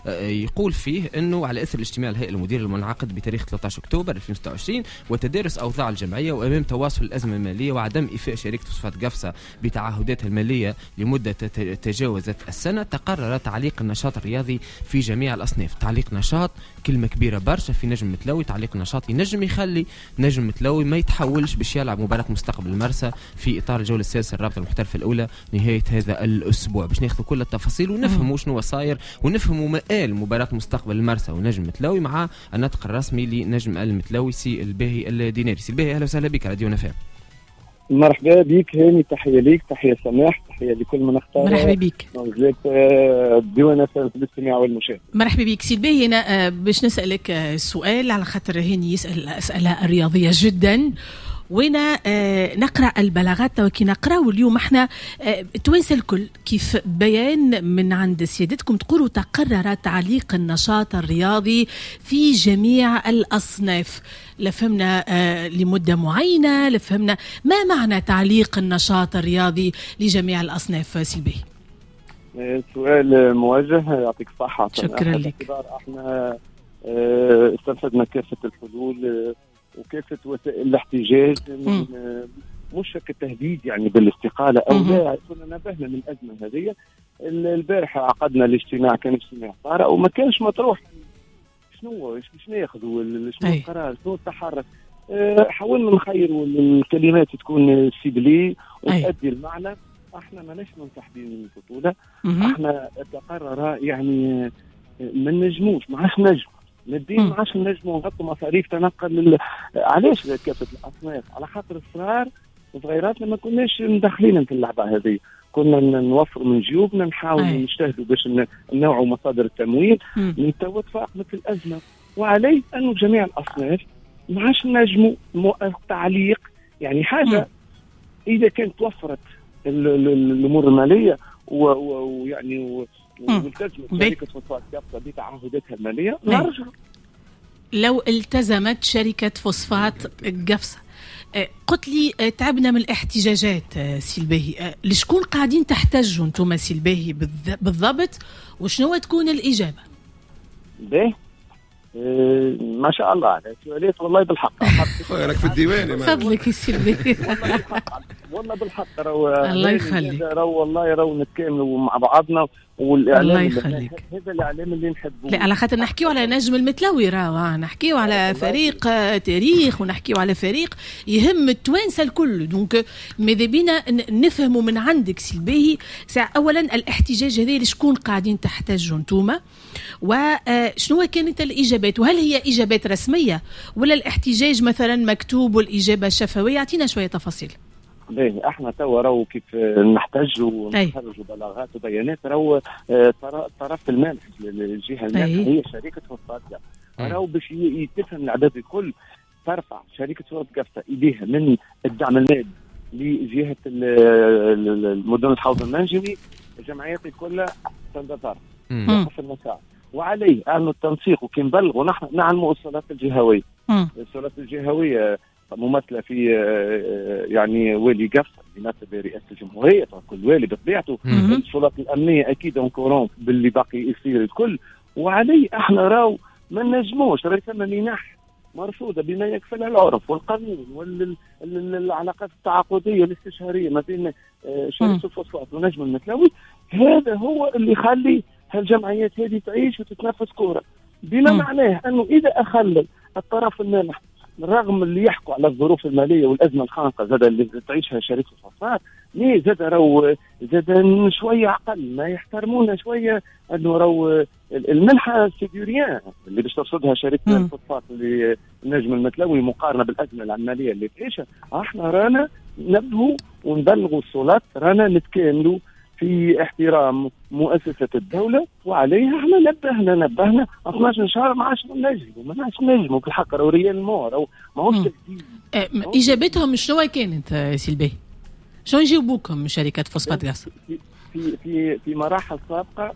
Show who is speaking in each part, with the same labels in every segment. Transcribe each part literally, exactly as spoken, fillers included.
Speaker 1: يقول فيه أنه على إثر الاجتماع الهيئة المدير المنعقد بتاريخ ثلاثة عشر أكتوبر ألفين وستة وعشرين وتدارس أوضاع الجمعية وأمام تواصل الأزمة المالية وعدم إيفاء شركة فوسفات قفصة بتعهداتها المالية لمدة تجاوزت السنة، تقرر تعليق النشاط الرياضي في جميع الأصناف. تعليق نشاط كلمة كبيرة برشا في نجم متلوي. تعليق نشاط ينجم يخلي نجم متلوي ما يتحولش باش يلعب مباراة مستقبل المرسى في إطار الجولة السادسة الرابطة المحترفة الأولى نهاية هذا الأسبوع. باش ناخذ كل التفاصيل ونفهموا شنو صاير ونفهموا مآل مباراة مستقبل المرسى ونجم متلوي مع النطق الرسمي لنجم المتلوي سي الباهي الديناري. سي الباهي أهلا وسهلا بك راديو نفهم.
Speaker 2: مرحبا بك هاني، تحية ليك، تحية سماح، تحية لكل من اختار.
Speaker 3: مرحبا بك.
Speaker 2: موزلات ديوان في الاستماع والمشاهدة.
Speaker 3: مرحبا بك سي الباهي. أنا باش نسألك سؤال على خاطر هاني يسأل أسئلة رياضية جدا وانا آه نقرا البلاغات وكي نقراو اليوم احنا آه توانسه الكل كيف بيان من عند سيادتكم تقولوا تقرر تعليق النشاط الرياضي في جميع الاصناف. لفهمنا آه لمده معينه، لفهمنا ما معنى تعليق النشاط الرياضي لجميع الاصناف سلبي؟
Speaker 2: آه سؤال موجه، يعطيك الصحه.
Speaker 3: شكرا لك.
Speaker 2: احنا آه استنفذنا كافه الحلول آه وكافة وسائل الاحتجاج من مش كتهديد يعني بالاستقالة أو لا. كنا نبهنا من الأزمة هذه. البارحة عقدنا الاجتماع، كان اجتماع طارئ وما كانش مطروح شنو شنو ياخذوا شنو القرار شنو التحرك. أه حاولنا نخيروا الكلمات تكون سيبلي وتؤدي المعنى. احنا ماناش منسحبين من البطولة. احنا تقرر يعني ما نجموش ما عادش نجم ندين ما عادش نجموا نغطوا مصاريف تنقل. علاش كافة الأصناف؟ على خاطر الصغار وصغيراتنا ما كناش مدخلين في اللعبة هذه، كنا نوفروا من جيوبنا، نحاولوا نجتهدوا باش ننوعوا مصادر التمويل. من توا تفاقمت الأزمة وعليه أنه جميع الأصناف ما عادش نجموا تعليق يعني حاجة. إذا كانت توفرت الأمور المالية ويعني والتزمت شركة فوسفات قفصة بتعهداتها المالية نرجع.
Speaker 3: لو التزمت شركة فوسفات قفصة، قلت لي تعبنا من الاحتجاجات سلباهي، لشكون قاعدين تحتجوا انتم سلباهي بالضبط وشنو تكون الإجابة؟
Speaker 2: باهي أه ما شاء الله على سؤالات والله بالحق.
Speaker 4: راك في الديوان
Speaker 3: فضلك يا سلبي.
Speaker 2: والله بالحق راهو
Speaker 3: الله يخليك.
Speaker 2: راهو والله راهو نتكاملوا مع بعضنا والاعلام
Speaker 3: الله يخليك.
Speaker 2: هذا الاعلام اللي نحبه.
Speaker 3: لا على خاطر نحكيو على نجم المتلوي، راهو نحكيو على فريق تاريخ ونحكيو على فريق يهم التوانسه الكل. دونك ماذا بينا نفهموا من عندك سلبي اولا الاحتجاج هذا لشكون قاعدين تحتجوا انتوما، وشنو كانت الاجابات، وهل هي اجابات رسميه ولا الاحتجاج مثلا مكتوب والاجابه شفويه؟ اعطينا شويه تفاصيل.
Speaker 2: باهي احنا توا راهو كيف نحتاج ونخرجوا بلاغات وبيانات راهو الطرف المانح للجهه المانحه هي شركه فوسفات قفصة. راهو باش يتفهم العدد الكل ترفع شركه فوسفات قفصة ايديها من الدعم المالي لجهه المدن الحوض المنجمي، الجمعيات كلها تنتظر في المساء وعليه أن التنسيق وكي نبلغوا نحن نعلموا الصالات الجهويه. الصالات الجهويه ممثله في يعني والي قفصة يمثل برئاسه الجمهوريه، كل والي بطبيعته. السلطات الامنيه اكيد اونكورون باللي باقي يصير الكل. وعليه احنا راو ما نجموش راهي ثم منح مرفوضه بما يكفلها العرف والقانون والعلاقات التعاقديه الاستشاريه ما بين شركه الفوسفات ونجم المتلوي. هذا هو اللي يخلي هالجمعيات هذه تعيش وتتنافس كوره، بما معناه انه اذا اخلل الطرف المانح رغم اللي يحكوا على الظروف الماليه والازمه الخانقه زاد اللي تعيشها شركه الفوسفات، ليه زاد راهو زاد شويه عقل ما يحترمونا شويه انه راهو المنحه سيكوريان اللي باش ترصدها شركه الفوسفات اللي النجم المتلوي مقارنه بالازمه العماليه اللي تعيشها. احنا رانا نبهوا ونبلغوا السلطات، رانا نتكاملوا في احترام مؤسسة الدولة وعليها احنا نبهنا نبهنا اثناشر شهر ما عادش نجموا ما عادش نجموا في الحق راهو ريال مور او ما هوش تجديد.
Speaker 3: اجابتهم شنو كانت سلبي؟ شنو يجاوبوكم من شركة فوسفات قفصة؟
Speaker 2: في في في في مراحل سابقة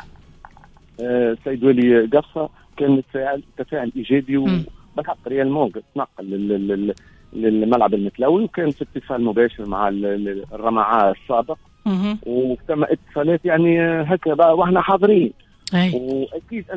Speaker 2: السيد آه ولي قفصة كان تفاعل تفاعل ايجابي وبالحق ريال مور تنقل للملعب المتلوي، وكان في اتصال مباشر مع الرمعاء السابق وتم اتصالات يعني هكذا واحنا حاضرين. واكيد